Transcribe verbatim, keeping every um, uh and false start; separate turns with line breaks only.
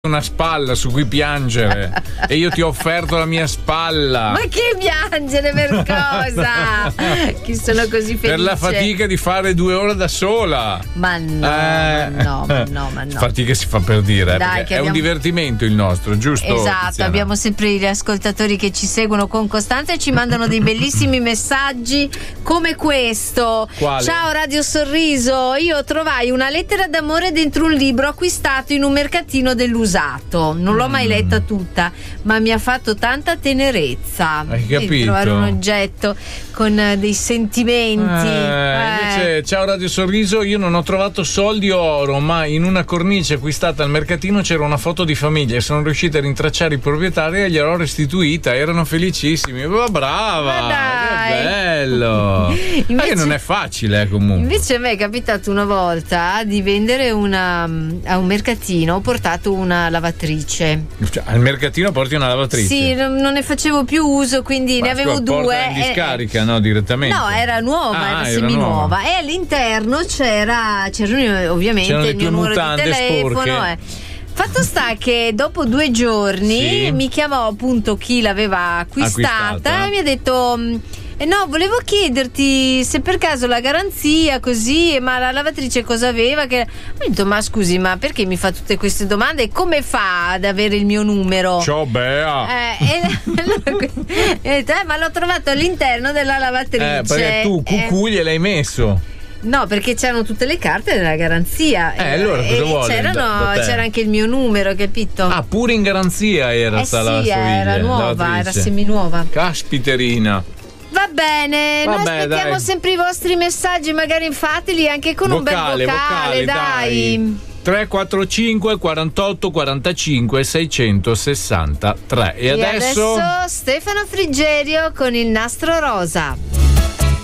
una spalla su cui piangere e io ti ho offerto la mia spalla.
Ma che piangere, per cosa? Che sono così felice
per la fatica di fare due ore da sola.
Ma no,
eh.
ma no, ma no, ma no.
Fatica si fa per dire.
Dai,
è
abbiamo...
un divertimento il nostro, giusto?
Esatto,
Tiziana?
Abbiamo sempre gli ascoltatori che ci seguono con costanza e ci mandano dei bellissimi messaggi come questo.
Quale?
Ciao Radio Sorriso, io trovai una lettera d'amore dentro un libro acquistato in un mercatino dell'usato. Non l'ho mai letta tutta, ma mi ha fatto tanta tenerezza.
Hai capito?
Di trovare un oggetto con dei sentimenti.
Eh,
eh.
Invece, ciao Radio Sorriso, io non ho trovato soldi o oro, ma in una cornice acquistata al mercatino c'era una foto di famiglia e sono riuscita a rintracciare i proprietari e gliel'ho restituita. Erano felicissimi. Ma brava!
Ma dai.
Che bello!
Invece,
ma che non è facile, eh, comunque.
Invece a me è capitato una volta di vendere una a un mercatino, ho portato una lavatrice.
Cioè, al mercatino porti una lavatrice?
Sì, non, non ne facevo più uso, quindi
ma
ne avevo
scusa,
due.
Porta in discarica, eh, no, direttamente?
No, era nuova,
ah,
era
era
seminuova.
nuova.
E all'interno c'era, c'era ovviamente
C'erano
il mio numero di telefono. Eh. Fatto sta che dopo due giorni
sì.
mi chiamò appunto chi l'aveva acquistata,
acquistata.
e mi ha detto: eh no, volevo chiederti se per caso la garanzia così, ma la lavatrice cosa aveva? Che... Ho detto: ma scusi, ma perché mi fa tutte queste domande? Come fa ad avere il mio numero?
Ciao Bea.
Eh, e allora, ho detto, eh, ma l'ho trovato all'interno della lavatrice.
Eh, perché tu cucù
eh.
gliel'hai messo.
No, perché c'erano tutte le carte della garanzia.
Eh, allora cosa
e
vuole
c'erano,
da, da
c'era anche il mio numero, capito?
Ah, pure in garanzia era
eh
sta
sì,
lavastoviglie,
era nuova,
lavatrice.
era seminuova.
Caspiterina.
Va bene,
Vabbè,
noi aspettiamo
dai.
sempre i vostri messaggi, magari fateli anche con
vocale,
un bel vocale,
vocale,
dai.
dai. tre quattro cinque quarantotto quarantacinque seicentosessantatré. E,
E
adesso...
adesso Stefano Frigerio con il nastro rosa.